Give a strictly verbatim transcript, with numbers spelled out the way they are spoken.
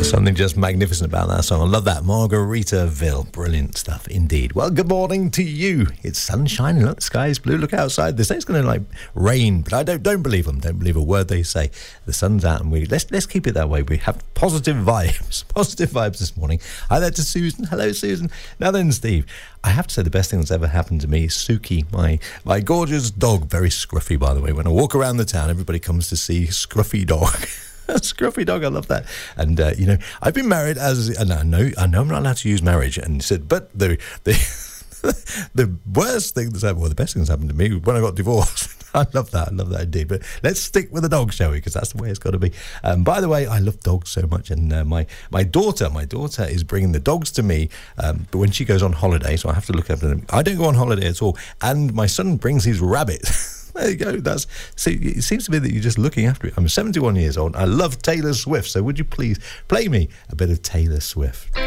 Something just magnificent about that song. I love that. Margaritaville. Brilliant stuff indeed. Well, good morning to you. It's sunshine. Look, the sky is blue. Look outside. They say it's going to like rain, but I don't don't believe them. Don't believe a word they say. The sun's out and we let's let's keep it that way. We have positive vibes. Positive vibes this morning. Hi there to Susan. Hello, Susan. Now then, Steve. I have to say the best thing that's ever happened to me is Suki, my my gorgeous dog. Very scruffy, by the way. When I walk around the town, everybody comes to see Scruffy Dog. Scruffy dog, I love that. And uh, you know, I've been married as and I know I know I'm not allowed to use marriage. And he said, but the the the worst thing that's happened, well, the best thing that's happened to me when I got divorced. I love that. I love that indeed. But let's stick with the dog, shall we? Because that's the way it's got to be. Um, by the way, I love dogs so much, and uh, my my daughter, my daughter is bringing the dogs to me. Um, but when she goes on holiday, so I have to look after them. I don't go on holiday at all, and my son brings his rabbits. There you go. That's see. It seems to me that you're just looking after it. I'm seventy-one years old. I love Taylor Swift. So would you please play me a bit of Taylor Swift?